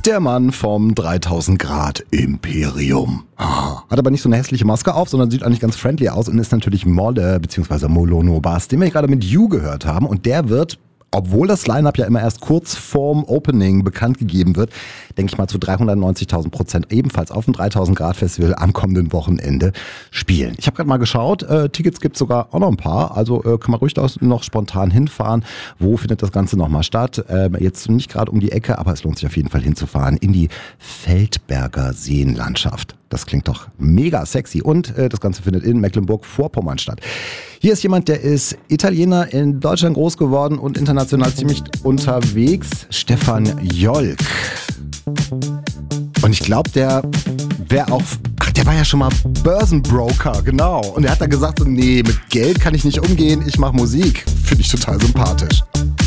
Der Mann vom 3000 Grad Imperium. Hat aber nicht so eine hässliche Maske auf, sondern sieht eigentlich ganz friendly aus und ist natürlich Molle bzw. Molono Bass, den wir gerade mit You gehört haben. Und der wird, obwohl das Line-Up ja immer erst kurz vorm Opening bekannt gegeben wird, denke ich mal zu 390.000% ebenfalls auf dem 3000 Grad Festival am kommenden Wochenende spielen. Ich habe gerade mal geschaut, Tickets gibt es sogar auch noch ein paar, also kann man ruhig noch spontan hinfahren. Wo findet das Ganze nochmal statt? Jetzt nicht gerade um die Ecke, aber es lohnt sich auf jeden Fall hinzufahren in die Feldberger Seenlandschaft. Das klingt doch mega sexy und das Ganze findet in Mecklenburg-Vorpommern statt. Hier ist jemand, der ist Italiener, in Deutschland groß geworden und international ziemlich unterwegs. Stefan Jolk. Und ich glaube, der war ja schon mal Börsenbroker, genau. Und er hat dann gesagt, nee, mit Geld kann ich nicht umgehen, ich mache Musik. Finde ich total sympathisch.